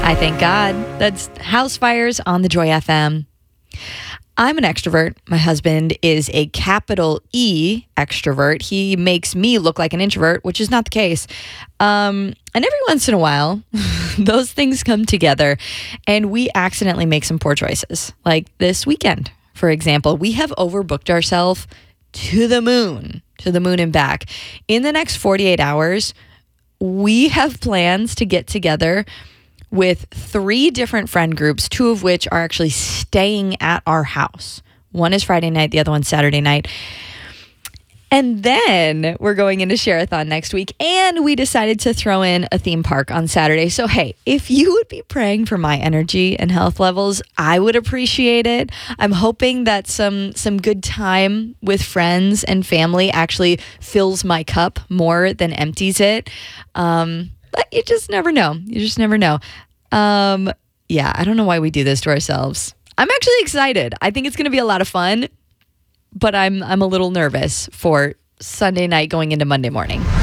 I thank God. That's House Fires on the Joy FM. I'm an extrovert. My husband is a capital E extrovert. He makes me look like an introvert, which is not the case. And every once in a while, those things come together and we accidentally make some poor choices. Like this weekend, for example, we have overbooked ourselves to the moon and back. In the next 48 hours, we have plans to get together with 3 different friend groups, 2 of which are actually staying at our house. One is Friday night, the other one's Saturday night. And then we're going into Share-a-thon next week, and we decided to throw in a theme park on Saturday. So, hey, if you would be praying for my energy and health levels, I would appreciate it. I'm hoping that some good time with friends and family actually fills my cup more than empties it. But you just never know. Yeah, I don't know why we do this to ourselves. I'm actually excited. I think it's going to be a lot of fun, but I'm a little nervous for Sunday night going into Monday morning.